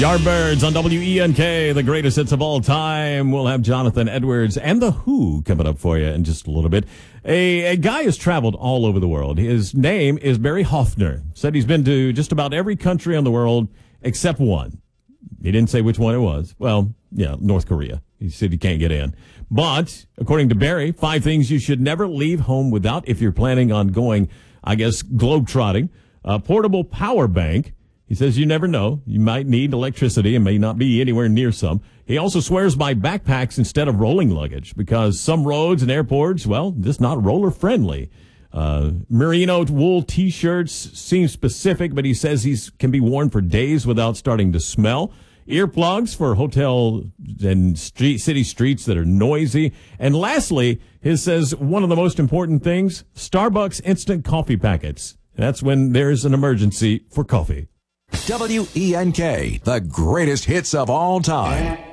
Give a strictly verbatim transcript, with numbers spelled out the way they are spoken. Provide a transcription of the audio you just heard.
Yardbirds on W E N K, the greatest hits of all time. We'll have Jonathan Edwards and The Who coming up for you in just a little bit. A, a guy has traveled all over the world. His name is Barry Hoffner. Said he's been to just about every country in the world except one. He didn't say which one it was. Well, yeah, North Korea. He said he can't get in. But, according to Barry, five things you should never leave home without if you're planning on going, I guess, globetrotting. A portable power bank. He says you never know. You might need electricity and may not be anywhere near some. He also swears by backpacks instead of rolling luggage because some roads and airports, well, just not roller friendly. Uh, merino wool T-shirts seem specific, but he says these can be worn for days without starting to smell. Earplugs for hotel and street, city streets that are noisy. And lastly, he says one of the most important things, Starbucks instant coffee packets. That's when there's an emergency for coffee. W E N K, the greatest hits of all time.